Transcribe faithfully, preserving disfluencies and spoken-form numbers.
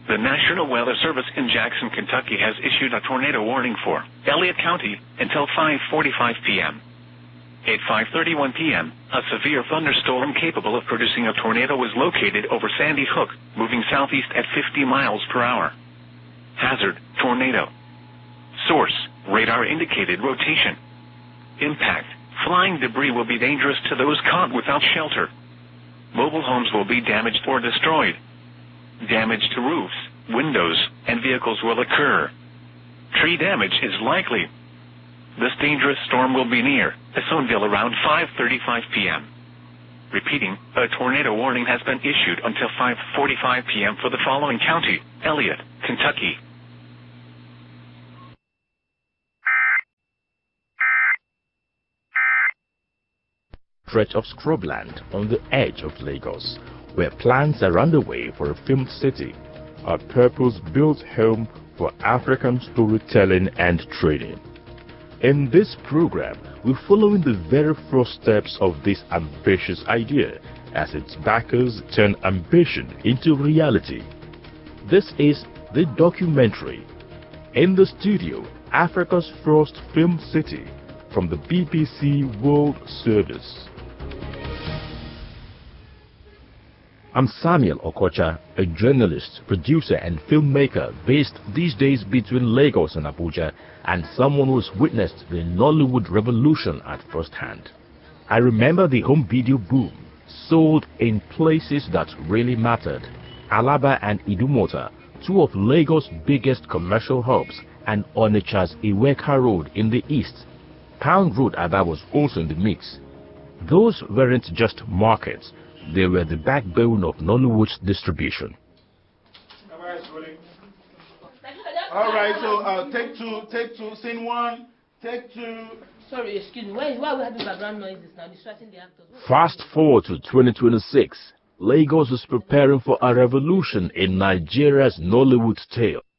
The National Weather Service in Jackson, Kentucky has issued a tornado warning for Elliott County until five forty-five p m At five thirty-one p m, a severe thunderstorm capable of producing a tornado was located over Sandy Hook, moving southeast at fifty miles per hour. Hazard, tornado. Source, radar indicated rotation. Impact, flying debris will be dangerous to those caught without shelter. Mobile homes will be damaged or destroyed. Damage to roofs, windows, and vehicles will occur. Tree damage is likely. This dangerous storm will be near Easonville around five thirty-five p m Repeating, a tornado warning has been issued until five forty-five p m for the following county: Elliott, Kentucky. Stretch of scrubland on the edge of Lagos, where plans are underway for a film city, a purpose-built home for African storytelling and training. In this program, we're following the very first steps of this ambitious idea as its backers turn ambition into reality. This is the documentary. In the studio, Africa's first film city from the B B C World Service. I'm Samuel Okocha, a journalist, producer and filmmaker based these days between Lagos and Abuja, and someone who's witnessed the Nollywood revolution at first hand. I remember the home video boom, sold in places that really mattered. Alaba and Idumota, two of Lagos' biggest commercial hubs, and Onitsha's Iweka Road in the east. Pound Road Aba was also in the mix. Those weren't just markets. They were the backbone of Nollywood's distribution. All right, so uh, take two, take two, scene one, take two. Sorry, excuse me. Why, why are we having background noises now, distracting the actors? Fast forward to twenty twenty-six. Lagos is preparing for a revolution in Nigeria's Nollywood tale.